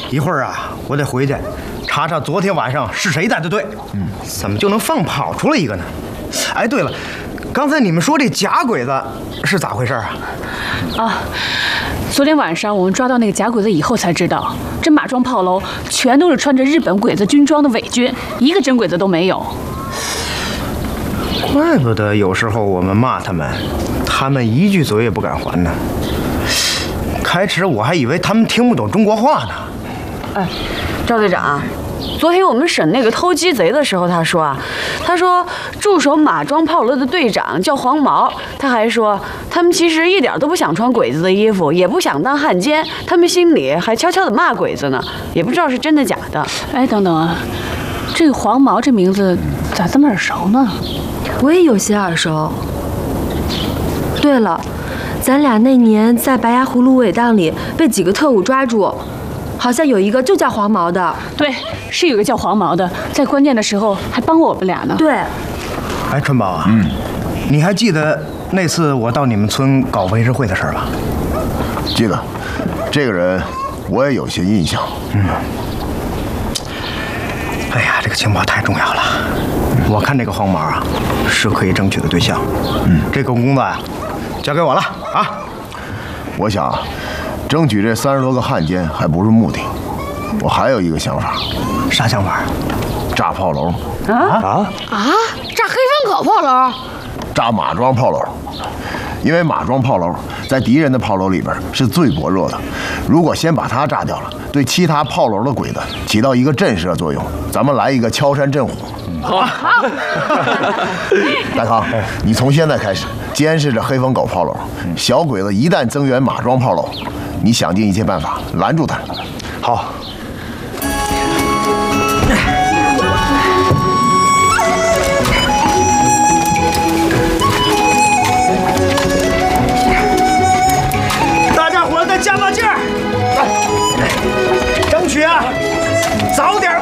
一会儿啊，我得回去查查昨天晚上是谁带的队。怎么就能放跑出来一个呢？哎，对了，刚才你们说这假鬼子是咋回事啊？ 啊，昨天晚上我们抓到那个假鬼子以后才知道，这马庄炮楼全都是穿着日本鬼子军装的伪军，一个真鬼子都没有。 怪不得有时候我们骂他们，他们一句嘴也不敢还呢。开始我还以为他们听不懂中国话呢。 哎，赵队长，昨天我们审那个偷鸡贼的时候，他说驻守马庄炮楼的队长叫黄毛，他还说他们其实一点都不想穿鬼子的衣服，也不想当汉奸，他们心里还悄悄地骂鬼子呢，也不知道是真的假的。 哎，等等啊，这个黄毛这名字咋这么耳熟呢？ 我也有些耳熟。对了，咱俩那年在白牙葫芦苇荡里被几个特务抓住，好像有一个就叫黄毛的。 对，是有个叫黄毛的，在关键的时候还帮过我们俩呢。 对。 哎，春宝啊，你还记得那次我到你们村搞围事会的事吧？ 记得，这个人我也有些印象。 哎呀，这个情报太重要了，我看这个黄毛啊是可以争取的对象。这个工作啊，交给我了啊。 我想，争取这30多个汉奸还不是目的，我还有一个想法。 啥想法？ 炸炮楼。 炸黑风口炮楼， 炸马庄炮楼。因为马庄炮楼在敌人的炮楼里边是最薄弱的，如果先把它炸掉了，对其他炮楼的鬼子起到一个震慑作用。咱们来一个敲山震虎。 好。 大康，你从现在开始监视着黑风狗炮楼，小鬼子一旦增援马庄炮楼，你想尽一切办法拦住他。 好。加把劲儿，争取啊，早点